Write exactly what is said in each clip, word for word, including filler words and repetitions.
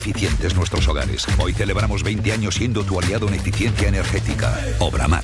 Eficientes nuestros hogares. Hoy celebramos veinte años siendo tu aliado en eficiencia energética. Obramat.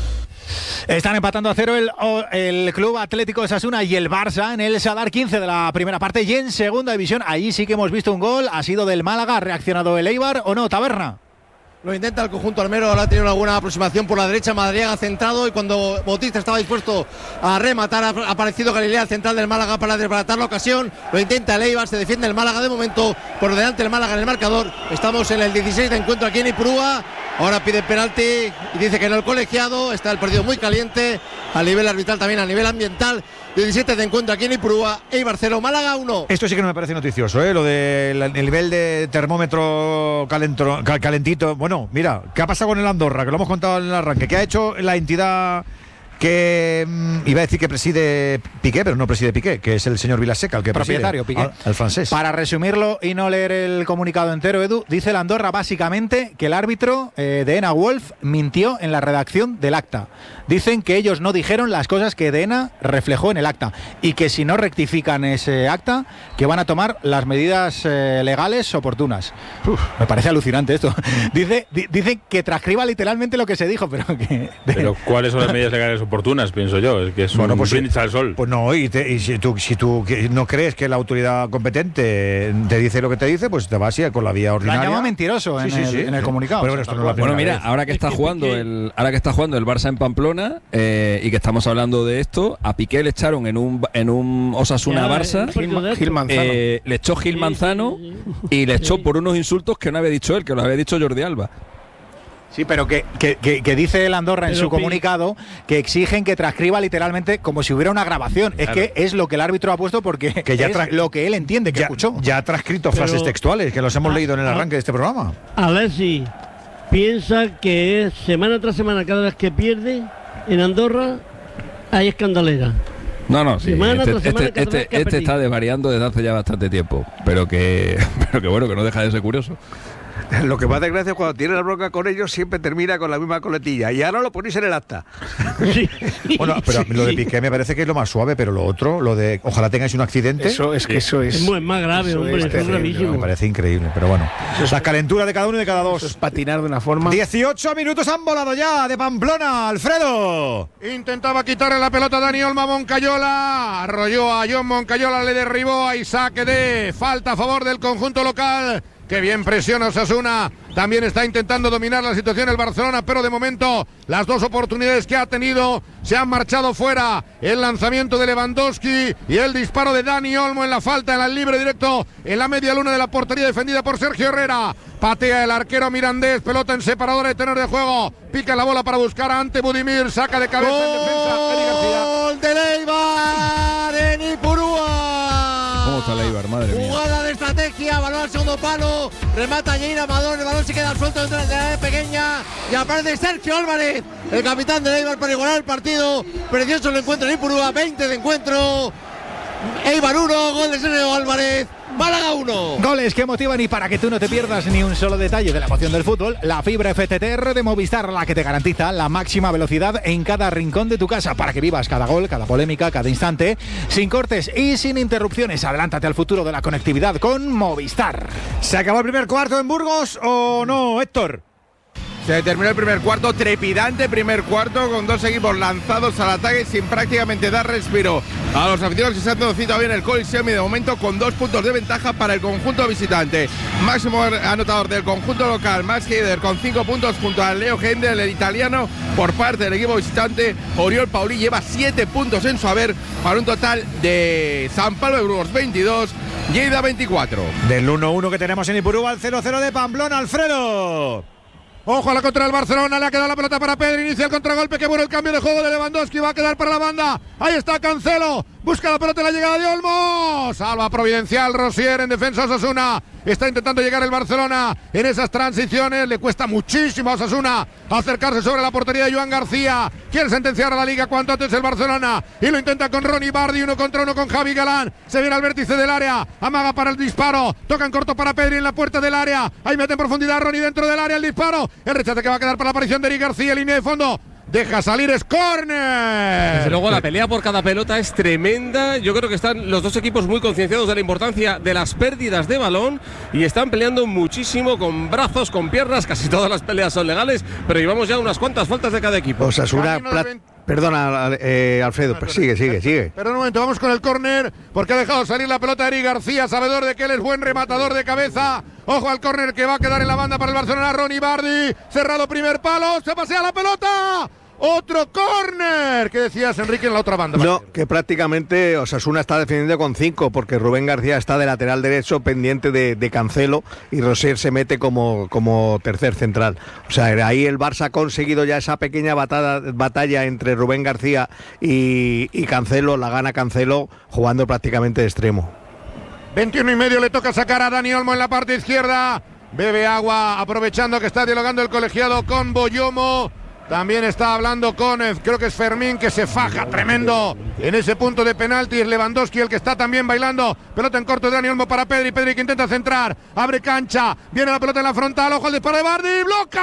Están empatando a cero el, el Club Atlético Osasuna y el Barça en el Sadar, quince de la primera parte, y en segunda división, allí sí que hemos visto un gol, ha sido del Málaga. ¿Ha reaccionado el Eibar o no, Taberna? Lo intenta el conjunto almero, ahora ha tenido una buena aproximación por la derecha, Madariaga centrado, y cuando Bautista estaba dispuesto a rematar ha aparecido Galilea, central del Málaga, para desbaratar la ocasión. Lo intenta el Eibar, se defiende el Málaga de momento, por delante el Málaga en el marcador. Estamos en el dieciséis de encuentro aquí en Ipurúa. Ahora pide penalti y dice que no el colegiado. Está el partido muy caliente a nivel arbitral, también a nivel ambiental. diecisiete de encuentro aquí en Ipurúa. Eibar cero, Málaga uno. Esto sí que no me parece noticioso, ¿eh? Lo del nivel de termómetro calentro, cal, calentito. Bueno, mira, ¿qué ha pasado con el Andorra? Que lo hemos contado en el arranque. ¿Qué ha hecho la entidad que mmm, iba a decir que preside Piqué, pero no preside Piqué, que es el señor Vilaseca, el que propietario preside, Piqué, al, al francés? Para resumirlo y no leer el comunicado entero, Edu, dice la Andorra básicamente que el árbitro eh, de Ena Wolf mintió en la redacción del acta. Dicen que ellos no dijeron las cosas que de Ena reflejó en el acta y que si no rectifican ese acta, que van a tomar las medidas eh, legales oportunas. Uf, me parece alucinante esto. Dice, di, dice que transcriba literalmente lo que se dijo, pero que... Pero ¿cuáles son las medidas legales oportunas, pienso yo? Es que son bueno, pues, brindis al sol. Pues no, y, te, y si tú, si tú no crees que la autoridad competente te dice lo que te dice, pues te vas a ir con la vía ordinaria. La llama mentiroso en, sí, sí, el, sí, en el comunicado. Pero bueno, esto no es la bueno mira, vez. ahora que está jugando el, ahora que está jugando el Barça en Pamplona eh, y que estamos hablando de esto, a Piqué le echaron en un en un Osasuna-Barça, Gil, Gil Manzano. Eh, le echó Gil Manzano y le echó por unos insultos que no había dicho él, que lo había dicho Jordi Alba. Sí, pero que, que, que, que dice el Andorra en pero su comunicado que exigen que transcriba literalmente como si hubiera una grabación. Claro. Es que es lo que el árbitro ha puesto porque que ya es lo que él entiende que ya, escuchó. Ya ha transcrito pero, frases textuales que los hemos a, leído en el arranque a, de este programa. A ver si piensa que es semana tras semana, cada vez que pierde en Andorra hay escandalera. No, no, sí. Semana este semana, este, este, este está desvariando desde hace ya bastante tiempo, pero que, pero que bueno, que no deja de ser curioso. Lo que más desgracia es cuando tiene la bronca con ellos, siempre termina con la misma coletilla. Y ahora lo ponéis en el acta. Sí. Bueno, pero lo de Piqué me parece que es lo más suave, pero lo otro, lo de ojalá tengáis un accidente. Eso es que eso es. Es muy, más grave, hombre, es, es gravísimo. Me parece increíble, pero bueno. Es la calentura de cada uno y de cada dos. Es patinar de una forma. dieciocho minutos han volado ya de Pamplona, Alfredo. Intentaba quitarle la pelota a Dani Olmo a Moncayola. Arrolló a John Moncayola, le derribó. Hay saque de falta a favor del conjunto local. Que bien presiona Osasuna. También está intentando dominar la situación el Barcelona, pero de momento las dos oportunidades que ha tenido se han marchado fuera. El lanzamiento de Lewandowski y el disparo de Dani Olmo en la falta, en el libre directo, en la media luna de la portería defendida por Sergio Herrera. Patea el arquero mirandés, pelota en separadora de tenor de juego. Pica la bola para buscar a Ante Budimir, saca de cabeza ¡Gol en defensa. Eri García. ¡Gol de Eibar en Ipurúa! ¿Cómo está el Eibar, madre mía? Jugada de estrategia, balón al segundo palo, remata Jair Amador, el balón se queda suelto dentro de la área pequeña y aparece Sergio Álvarez, el capitán de Eibar, para igualar el partido. Precioso el encuentro en Ipurúa, veinte de encuentro. Eibar uno, gol de Sergio Álvarez. Málaga uno. Goles que motivan, y para que tú no te pierdas ni un solo detalle de la emoción del fútbol, la fibra F T T R de Movistar, la que te garantiza la máxima velocidad en cada rincón de tu casa para que vivas cada gol, cada polémica, cada instante, sin cortes y sin interrupciones. Adelántate al futuro de la conectividad con Movistar. ¿Se acabó el primer cuarto en Burgos o no, Héctor? Se terminó el primer cuarto, trepidante primer cuarto, con dos equipos lanzados al ataque sin prácticamente dar respiro a los aficionados que se han conocido bien el Coliseum, y de momento con dos puntos de ventaja para el conjunto visitante. Máximo anotador del conjunto local, Max Heider, con cinco puntos junto a Leo Hendel, el italiano. Por parte del equipo visitante, Oriol Paulí lleva siete puntos en su haber, para un total de San Pablo de Burgos veintidós, Lleida veinticuatro. Del uno uno que tenemos en Ipurúa al cero cero de Pamplona, Alfredo. Ojo a la contra del Barcelona, le ha quedado la pelota para Pedri, inicia el contragolpe, que bueno el cambio de juego de Lewandowski, va a quedar para la banda, ahí está Cancelo, busca la pelota en la llegada de Olmo, salva providencial Rosier en defensa Osasuna, está intentando llegar el Barcelona en esas transiciones, le cuesta muchísimo a Osasuna acercarse sobre la portería de Joan García, quiere sentenciar a la Liga cuanto antes el Barcelona, y lo intenta con Ronny Bardi, uno contra uno con Javi Galán, se viene al vértice del área, amaga para el disparo, toca en corto para Pedri en la puerta del área, ahí mete en profundidad Ronny dentro del área, el disparo, el rechace que va a quedar para la aparición de Eri García, línea de fondo, deja salir, es córner. Desde luego la pelea por cada pelota es tremenda. Yo creo que están los dos equipos muy concienciados de la importancia de las pérdidas de balón y están peleando muchísimo con brazos, con piernas. Casi todas las peleas son legales, pero llevamos ya unas cuantas faltas de cada equipo. Osasuna, perdona, eh, Alfredo, pero sigue, sigue, sigue. Pero un momento, vamos con el córner, porque ha dejado salir la pelota Eric García, sabedor de que él es buen rematador de cabeza. Ojo al córner que va a quedar en la banda para el Barcelona. Ronnie Bardi, cerrado primer palo, se pasea la pelota. Otro córner. ¿Qué decías, Enrique, en la otra banda? No, que prácticamente Osasuna está defendiendo con cinco, porque Rubén García está de lateral derecho pendiente de, de Cancelo y Rosier se mete como, como tercer central. O sea, ahí el Barça ha conseguido ya esa pequeña batalla, batalla entre Rubén García y, y Cancelo, la gana Cancelo jugando prácticamente de extremo. veintiuno y medio le toca sacar a Dani Olmo en la parte izquierda. Bebe agua, aprovechando que está dialogando el colegiado con Boyomo. También está hablando con, creo que es Fermín, que se faja tremendo en ese punto de penalti. Es Lewandowski el que está también bailando. Pelota en corto de Dani Olmo para Pedri. Pedri que intenta centrar. Abre cancha. Viene la pelota en la frontal. Ojo al disparo de Bardi.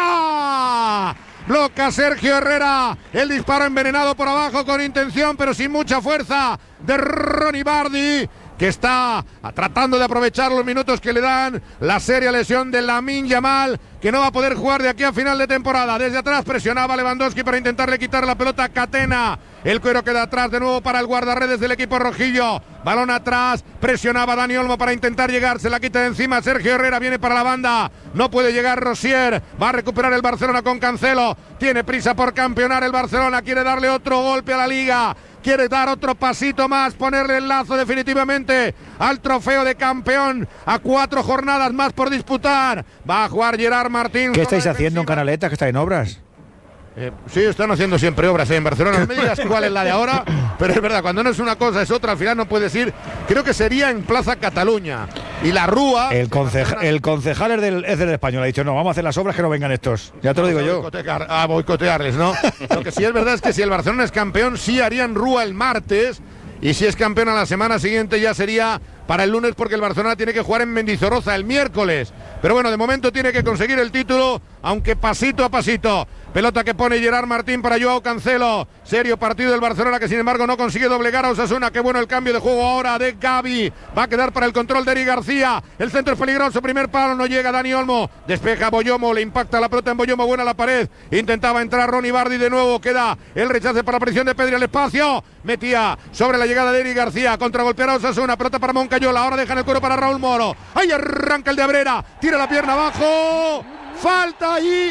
¡Bloca! Bloca Sergio Herrera. El disparo envenenado por abajo con intención, pero sin mucha fuerza, de Ronnie Bardi, que está tratando de aprovechar los minutos que le dan. La seria lesión de Lamine Yamal, que no va a poder jugar de aquí a final de temporada. Desde atrás presionaba Lewandowski para intentarle quitar la pelota a Catena. El cuero queda atrás de nuevo para el guardarredes del equipo rojillo. Balón atrás, presionaba Dani Olmo para intentar llegar, se la quita de encima Sergio Herrera, viene para la banda, no puede llegar Rosier, va a recuperar el Barcelona con Cancelo, tiene prisa por campeonar el Barcelona, quiere darle otro golpe a la Liga, quiere dar otro pasito más, ponerle el lazo definitivamente al trofeo de campeón, a cuatro jornadas más por disputar. Va a jugar Gerard Martín. ¿Qué estáis haciendo en Canaleta, que está en obras? Eh, sí, están haciendo siempre obras eh, en Barcelona. No me digas cuál es la de ahora, pero es verdad, cuando no es una cosa es otra, al final no puedes ir. Creo que sería en Plaza Cataluña. Y la Rúa. El, conceja, el concejal es del, es del Español. Ha dicho, no, vamos a hacer las obras que no vengan estos. Ya te lo digo yo. Boicotear, a boicotearles, ¿no? Lo que sí es verdad es que si el Barcelona es campeón, sí harían Rúa el martes. Y si es campeón a la semana siguiente ya sería para el lunes, porque el Barcelona tiene que jugar en Mendizorroza el miércoles. Pero bueno, de momento tiene que conseguir el título, aunque pasito a pasito. Pelota que pone Gerard Martín para Joao Cancelo. Serio partido del Barcelona, que sin embargo no consigue doblegar a Osasuna. Qué bueno el cambio de juego ahora de Gavi. Va a quedar para el control de Eric García. El centro es peligroso, primer palo, no llega Dani Olmo. Despeja Boyomo, le impacta la pelota en Boyomo, buena la pared. Intentaba entrar Ronnie Bardi de nuevo, queda el rechace para la presión de Pedri al espacio. Metía sobre la llegada de Eric García, contragolpear a Osasuna, pelota para Moncayola, ahora dejan el cuero para Raúl Moro. Ahí arranca el de Abrera, tira la pierna abajo. Falta y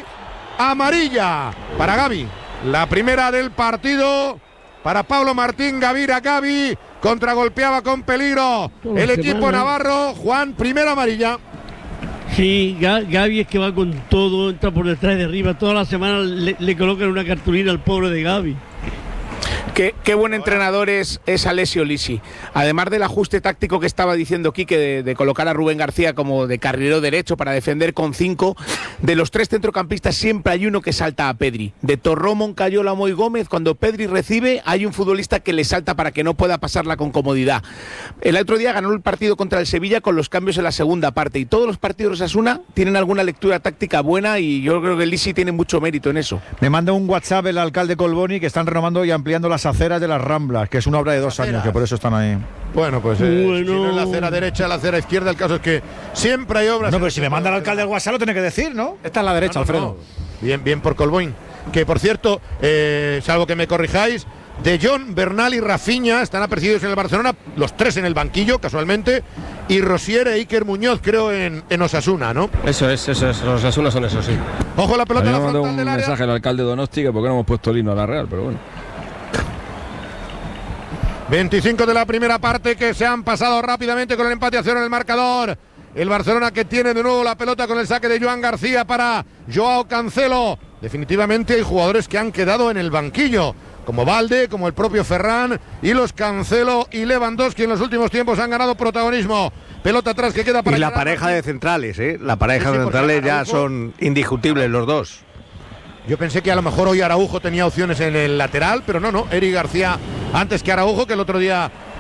amarilla para Gavi. La primera del partido para Pablo Martín Gavira. Gavi contragolpeaba con peligro el equipo navarro. Juan, primera amarilla. Sí, Gavi es que va con todo, entra por detrás y de arriba. Toda la semana le, le colocan una cartulina al pobre de Gavi. Qué, qué buen entrenador es, es Alessio Lisi. Además del ajuste táctico que estaba diciendo Quique de, de colocar a Rubén García como de carrilero derecho para defender con cinco, de los tres centrocampistas siempre hay uno que salta a Pedri. De Torró, Moncayola, Moy Gómez, cuando Pedri recibe hay un futbolista que le salta para que no pueda pasarla con comodidad. El otro día ganó el partido contra el Sevilla con los cambios en la segunda parte, y todos los partidos de Osasuna tienen alguna lectura táctica buena, y yo creo que Lisi tiene mucho mérito en eso. Me manda un WhatsApp el alcalde Colboni que están renovando y ampliando las aceras de las Ramblas, que es una obra de dos años, que por eso están ahí. Bueno, pues eh, bueno. Si no es la acera derecha, la acera izquierda, el caso es que siempre hay obras. No, pero si me manda el alcalde el WhatsApp lo tiene que decir, ¿no? Esta es la derecha, no, no, Alfredo. No. Bien, bien por Colboin. Que por cierto, eh, salvo que me corrijáis, De Jong, Bernal y Rafinha están apercibidos en el Barcelona, los tres en el banquillo, casualmente, y Rosier e Iker Muñoz, creo, en, en Osasuna, ¿no? Eso es, eso es, los Osasuna son esos, sí. Ojo la pelota. A mí me mandó un mensaje al alcalde Donosti que por qué no hemos puesto Lino a la Real, pero bueno. veinticinco de la primera parte que se han pasado rápidamente con el empate a cero en el marcador. El Barcelona que tiene de nuevo la pelota con el saque de Joan García para Joao Cancelo. Definitivamente hay jugadores que han quedado en el banquillo, como Valde, como el propio Ferran, y los Cancelo y Lewandowski en los últimos tiempos han ganado protagonismo. Pelota atrás que queda para... Y la pareja de centrales, ¿eh? La pareja sí, sí, de centrales ya Araujo, son indiscutibles los dos. Yo pensé que a lo mejor hoy Araujo tenía opciones en el lateral, pero no, no. Eric García antes que Araujo, que el otro día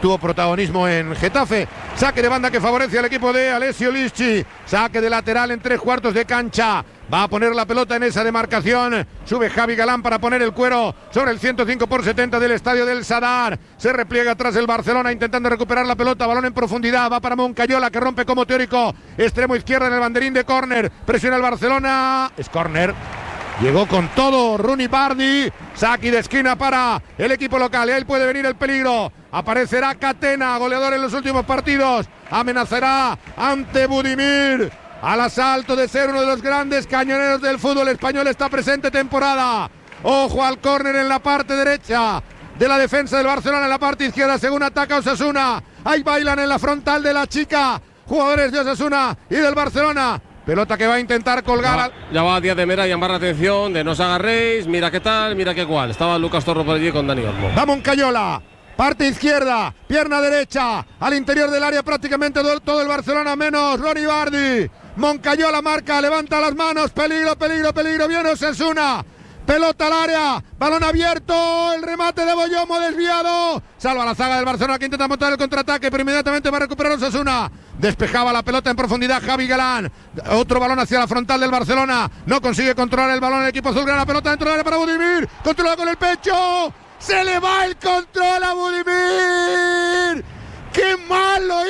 tuvo protagonismo en Getafe. Saque de banda que favorece al equipo de Alessio Lisci. Saque de lateral en tres cuartos de cancha. Va a poner la pelota en esa demarcación. Sube Javi Galán para poner el cuero sobre el ciento cinco por setenta del estadio del Sadar. Se repliega atrás el Barcelona intentando recuperar la pelota. Balón en profundidad. Va para Moncayola que rompe como teórico. Extremo izquierda en el banderín de córner. Presiona el Barcelona. Es córner. Llegó con todo Rooney Bardi. Saque de esquina para el equipo local. Y ahí puede venir el peligro. Aparecerá Catena, goleador en los últimos partidos. Amenazará ante Budimir. Al asalto de ser uno de los grandes cañoneros del fútbol español esta presente temporada. Ojo al córner en la parte derecha de la defensa del Barcelona, en la parte izquierda según ataca Osasuna. Ahí bailan en la frontal de la chica jugadores de Osasuna y del Barcelona. Pelota que va a intentar colgar. Ya, al... ya va Díaz de Mera a llamar la atención de no os agarréis, mira qué tal, mira qué cual. Estaba Lucas Torro por allí con Dani Olmo. Va Moncayola. Parte izquierda, pierna derecha, al interior del área prácticamente todo el Barcelona menos Ronnie Bardi. Moncayola marca, levanta las manos, peligro, peligro, peligro, viene Osasuna. Pelota al área, balón abierto, el remate de Boyomo desviado. Salva la zaga del Barcelona que intenta montar el contraataque, pero inmediatamente va a recuperar Osasuna. Despejaba la pelota en profundidad Javi Galán. Otro balón hacia la frontal del Barcelona. No consigue controlar el balón el equipo azulgrana. La pelota dentro del área para Budimir. Controla con el pecho. Se le va el control a Budimir. ¡Qué mal lo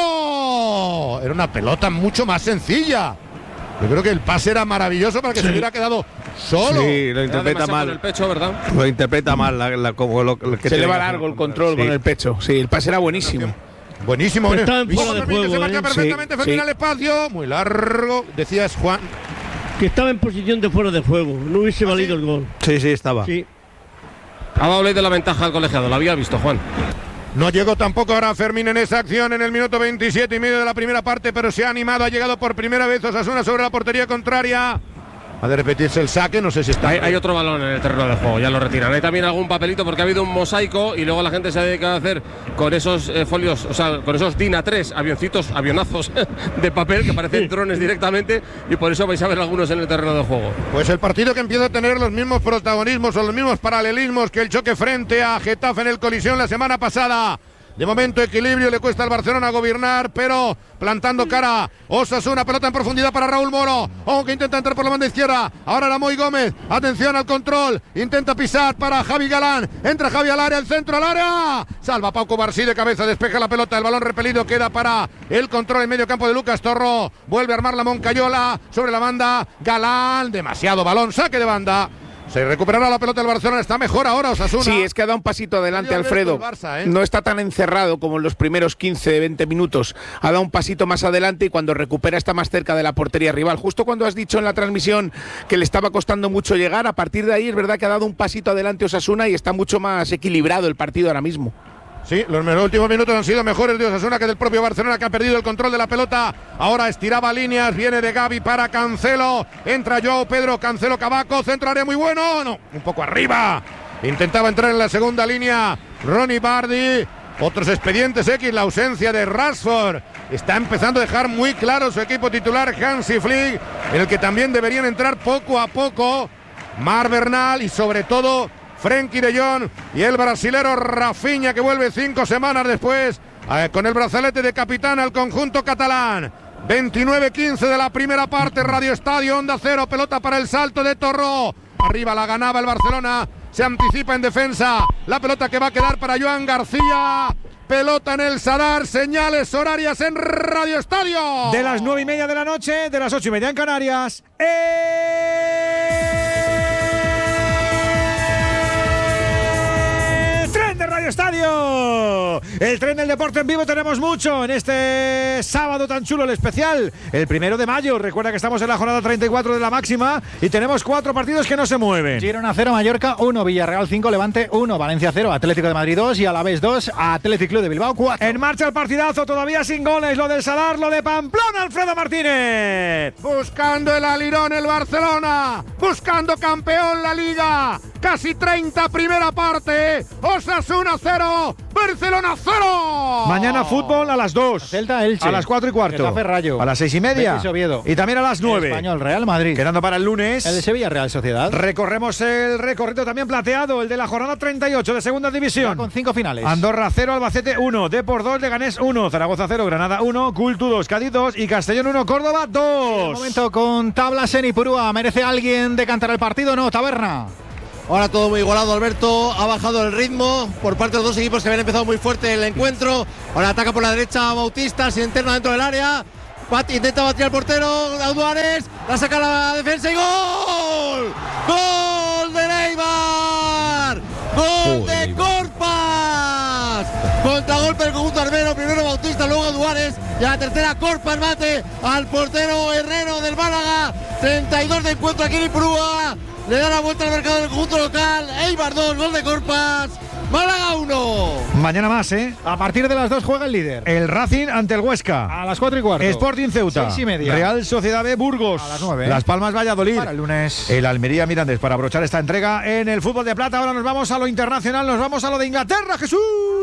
hizo! Era una pelota mucho más sencilla. Yo creo que el pase era maravilloso para que sí. se hubiera quedado solo. Sí, lo interpreta mal. El pecho, ¿verdad? Lo interpreta mal. La, la, como lo, lo que se le va largo el control sí. con el pecho. Sí, el pase era buenísimo. Buenísimo. Está en fuera de juego. Se marcha ¿eh? perfectamente sí, Fermín sí. al espacio. Muy largo. Decías, Juan. Que estaba en posición de fuera de juego. No hubiese ¿Ah, valido sí? el gol. Sí, sí, estaba. Sí. Ha dado ley de la ventaja al colegiado. Lo había visto, Juan. No llegó tampoco ahora Fermín en esa acción en el minuto veintisiete y medio de la primera parte, pero se ha animado, ha llegado por primera vez Osasuna sobre la portería contraria. Ha de repetirse el saque, no sé si está. Hay, hay otro balón en el terreno de juego, ya lo retiran. Hay también algún papelito porque ha habido un mosaico y luego la gente se ha dedicado a hacer con esos eh, folios, o sea, con esos DIN A tres, avioncitos, avionazos de papel que parecen drones directamente y por eso vais a ver algunos en el terreno de juego. Pues el partido que empieza a tener los mismos protagonismos o los mismos paralelismos que el choque frente a Getafe en el Colisión la semana pasada. De momento equilibrio, le cuesta al Barcelona gobernar, pero plantando cara Osasuna, pelota en profundidad para Raúl Moro, aunque intenta entrar por la banda izquierda, ahora Lamoy Gómez, atención al control, intenta pisar para Javi Galán, entra Javi al área, el centro al área, salva Pauco Barsí de cabeza, despeja la pelota, el balón repelido queda para el control en medio campo de Lucas Torro, vuelve a armar la Moncayola, sobre la banda, Galán, demasiado balón, saque de banda. Se recuperará la pelota del Barcelona, está mejor ahora Osasuna. Sí, es que ha dado un pasito adelante Alfredo. Barça, ¿eh? No está tan encerrado como en los primeros quince, veinte minutos. Ha dado un pasito más adelante y cuando recupera está más cerca de la portería rival. Justo cuando has dicho en la transmisión que le estaba costando mucho llegar, a partir de ahí es verdad que ha dado un pasito adelante Osasuna y está mucho más equilibrado el partido ahora mismo. Sí, los últimos minutos han sido mejores de Osasuna que del propio Barcelona, que ha perdido el control de la pelota. Ahora estiraba líneas, viene de Gavi para Cancelo. Entra Joao Pedro, Cancelo, Cavaco, centro área muy bueno. No, un poco arriba. Intentaba entrar en la segunda línea Ronnie Bardi. Otros expedientes X, la ausencia de Rashford. Está empezando a dejar muy claro su equipo titular Hansi Flick, en el que también deberían entrar poco a poco Mar Bernal y sobre todo Frenkie de Jong y el brasilero Rafinha, que vuelve cinco semanas después eh, con el brazalete de capitán al conjunto catalán. veintinueve quince de la primera parte, Radio Estadio, Onda Cero, pelota para el salto de Torró. Arriba la ganaba el Barcelona, se anticipa en defensa, la pelota que va a quedar para Joan García. Pelota en el Sadar, señales horarias en Radio Estadio. De las nueve y media de la noche, de las ocho y media en Canarias. ¡Eh! Radio Estadio, el tren del deporte en vivo. Tenemos mucho en este sábado tan chulo, el especial, el primero de mayo. Recuerda que estamos en la jornada treinta y cuatro de la máxima y tenemos cuatro partidos que no se mueven. Girona cero, Mallorca uno, Villarreal cinco, Levante uno, Valencia cero, Atlético de Madrid dos y Alavés dos, Athletic Club de Bilbao cuatro. En marcha el partidazo, todavía sin goles, lo del Sadar, lo de Pamplona, Alfredo Martínez. Buscando el alirón el Barcelona, buscando campeón la Liga. Casi treinta primera parte, Osasuna cero, Barcelona Barcelona cero. Mañana fútbol a las dos. Celta Elche. A las cuatro y cuarto. Getafe Rayo. A las seis y media. Betis Oviedo. Y también a las nueve. Español Real Madrid. Quedando para el lunes. El de Sevilla Real Sociedad. Recorremos el recorrido también plateado, el de la jornada treinta y ocho de segunda división. Ya con cinco finales. Andorra cero, Albacete uno, Depor dos, Leganés uno, Zaragoza cero, Granada uno, Cultu dos, Cádiz dos y Castellón uno, Córdoba dos. Un momento con tablas en Ipurúa. ¿Merece alguien decantar el partido? No, Taberna. Ahora todo muy igualado, Alberto. Ha bajado el ritmo por parte de los dos equipos que habían empezado muy fuerte el encuentro. Ahora ataca por la derecha Bautista, sin interno dentro del área. Bat, intenta batir al portero, Auduares, la saca la defensa y ¡gol! ¡Gol de Neymar! ¡Gol de Corpas! Contragolpe del conjunto armero, primero Bautista, luego Auduares y a la tercera Corpas bate al portero Herrero del Málaga. treinta y dos de encuentro aquí en Ipurúa. Le da la vuelta al mercado del conjunto local. Eibar dos, gol de Corpas. Málaga uno. Mañana más, ¿eh? A partir de las dos juega el líder. El Racing ante el Huesca. A las cuatro y cuarto. Sporting Ceuta. Seis y media. Real Sociedad B Burgos. A las nueve. Las Palmas Valladolid. Para el lunes. El Almería Mirandés para abrochar esta entrega en el fútbol de plata. Ahora nos vamos a lo internacional, nos vamos a lo de Inglaterra, Jesús.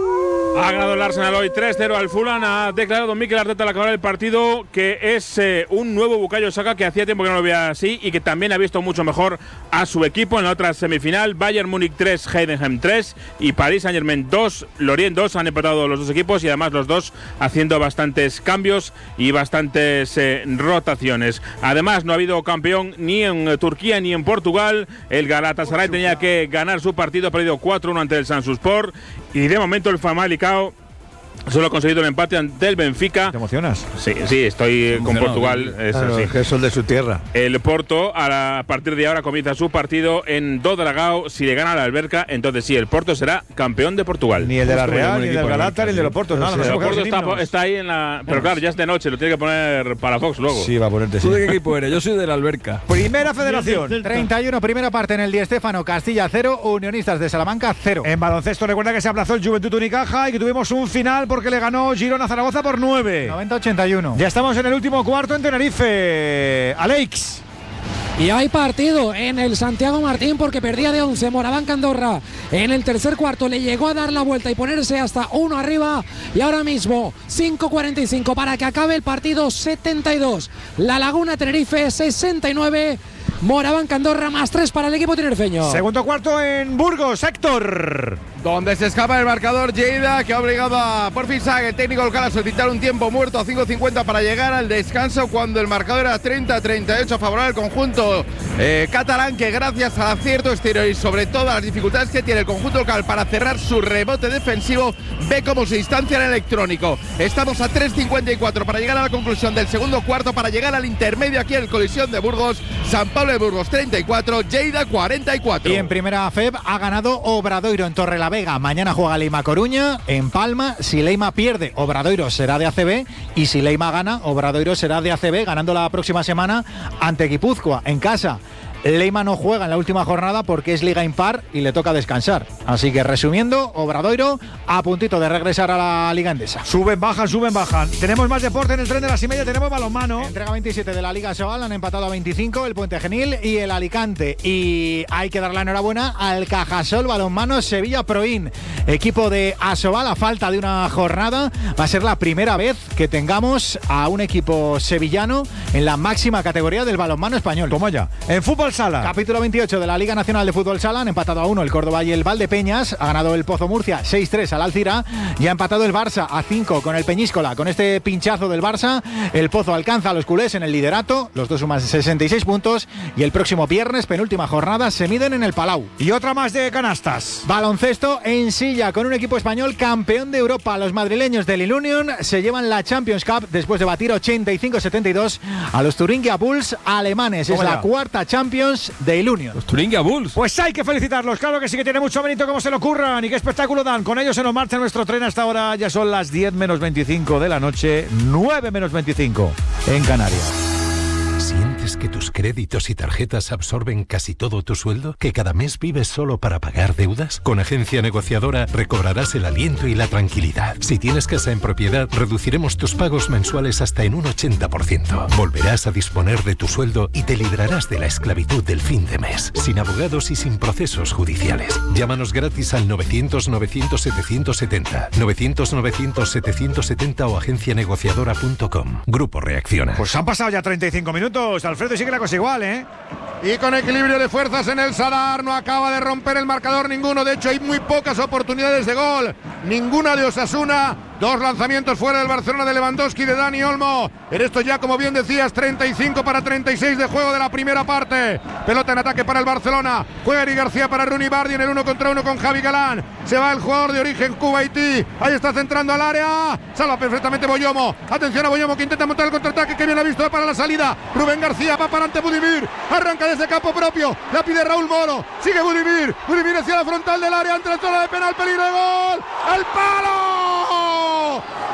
Ha ganado el Arsenal hoy tres cero al Fulham. Ha declarado Mikel Arteta al acabar el partido que es eh, un nuevo Bukayo Saka, que hacía tiempo que no lo veía así y que también ha visto mucho mejor a su equipo. En la otra semifinal, Bayern Múnich tres, Heidenheim tres y París Saint-Germain dos, Lorient dos. Han empatado los dos equipos y además los dos haciendo bastantes cambios y bastantes eh, rotaciones. Además, no ha habido campeón ni en Turquía ni en Portugal. El Galatasaray tenía que ganar su partido, ha perdido cuatro uno ante el Samsunspor y de momento el Famalicão solo ha conseguido el empate ante el Benfica. ¿Te emocionas? Sí, sí, estoy con Portugal. Es claro, así. es que es el de su tierra. El Porto, a, la, a partir de ahora, comienza su partido en Do Dragao. Si le gana a la Alberca, entonces sí, el Porto será campeón de Portugal. Ni el de la Real, ni el del Galata, ni el de los Portos. No, no, el Porto está, está ahí en la. Pero claro, ya es de noche, lo tiene que poner para Fox luego. Sí, va a ponerte. ¿Tú sí. de qué equipo eres? Yo soy de la Alberca. Primera Federación. treinta y uno, primera parte en el Di Stéfano. Castilla cero, Unionistas de Salamanca cero. En baloncesto, recuerda que se aplazó el Juventud Unicaja y que tuvimos un final porque le ganó Girona a Zaragoza por nueve. noventa ochenta y uno. Ya estamos en el último cuarto en Tenerife. Alex. Y hay partido en el Santiago Martín porque perdía de once Morabanca Andorra. En el tercer cuarto le llegó a dar la vuelta y ponerse hasta uno arriba. Y ahora mismo cinco cuarenta y cinco para que acabe el partido. setenta y dos. La Laguna Tenerife sesenta y nueve. Morabanca Andorra más tres para el equipo tinerfeño. Segundo cuarto en Burgos, Héctor. Donde se escapa el marcador Lleida, que ha obligado a por fin el técnico local a solicitar un tiempo muerto a cinco cincuenta para llegar al descanso, cuando el marcador era treinta a treinta y ocho a favor del conjunto eh, catalán, que gracias al acierto exterior y sobre todo a las dificultades que tiene el conjunto local para cerrar su rebote defensivo, ve cómo se instancia en electrónico. Estamos a tres cincuenta y cuatro para llegar a la conclusión del segundo cuarto, para llegar al intermedio aquí en el Colisión de Burgos. San Pablo de Burgos treinta y cuatro, Lleida cuarenta y cuatro. Y en primera F E B ha ganado Obradoiro en Torrelavega. Mañana juega Leima Coruña en Palma. Si Leima pierde, Obradoiro será de A C B, y si Leima gana, Obradoiro será de A C B, ganando la próxima semana ante Guipúzcoa en casa. Leima no juega en la última jornada porque es liga impar y le toca descansar. Así que resumiendo, Obradoiro a puntito de regresar a la Liga Endesa. Suben, bajan, suben, bajan. Tenemos más deporte en el tren de las y media, tenemos balonmano. Entrega veintisiete de la Liga Sobal, han empatado a veinticinco el Puente Genil y el Alicante. Y hay que dar la enhorabuena al Cajasol Balonmano Sevilla Proin. Equipo de Asobal, a falta de una jornada, va a ser la primera vez que tengamos a un equipo sevillano en la máxima categoría del balonmano español. Toma ya. En fútbol sala. Capítulo veintiocho de la Liga Nacional de Fútbol Sala, han empatado a uno el Córdoba y el Valdepeñas, ha ganado el Pozo Murcia seis tres al Alcira y ha empatado el Barça a cinco con el Peñíscola. Con este pinchazo del Barça, el Pozo alcanza a los culés en el liderato, los dos suman sesenta y seis puntos y el próximo viernes, penúltima jornada, se miden en el Palau. Y otra más de canastas. Baloncesto en Silla, con un equipo español campeón de Europa. Los madrileños del Ilunion se llevan la Champions Cup después de batir ochenta y cinco a setenta y dos a los Thuringia Bulls alemanes. Es Hola. la cuarta Champions de Ilunion. Los Thuringia Bulls. Pues hay que felicitarlos, claro que sí, que tiene mucho mérito como se lo ocurran y qué espectáculo dan. Con ellos se nos marcha nuestro tren hasta ahora. Ya son las diez menos veinticinco de la noche, nueve menos veinticinco en Canarias. Siente ¿Sientes que tus créditos y tarjetas absorben casi todo tu sueldo? ¿Que cada mes vives solo para pagar deudas? Con Agencia Negociadora recobrarás el aliento y la tranquilidad. Si tienes casa en propiedad, reduciremos tus pagos mensuales hasta en un ochenta por ciento. Volverás a disponer de tu sueldo y te librarás de la esclavitud del fin de mes, sin abogados y sin procesos judiciales. Llámanos gratis al novecientos novecientos setecientos setenta, novecientos novecientos setecientos setenta o agencia negociadora punto com. Grupo Reacciona. Pues han pasado ya treinta y cinco minutos, Alfredo, y sigue la cosa igual, ¿eh? Y con equilibrio de fuerzas en el Sadar, no acaba de romper el marcador ninguno. De hecho, hay muy pocas oportunidades de gol. Ninguna de Osasuna. Dos lanzamientos fuera del Barcelona de Lewandowski y de Dani Olmo. En esto ya, como bien decías, treinta y cinco para treinta y seis de juego de la primera parte. Pelota en ataque para el Barcelona. Juega Eric García para Rooney Bardi en el uno contra uno con Javi Galán. Se va el jugador de origen cubaití. Ahí está centrando al área. Salva perfectamente Boyomo. Atención a Boyomo que intenta montar el contraataque. Que bien ha visto para la salida. Rubén García va para ante Budimir. Arranca desde campo propio. La pide Raúl Moro. Sigue Budimir. Budimir hacia la frontal del área. Entre la zona de penal. Peligro de gol. ¡Al palo!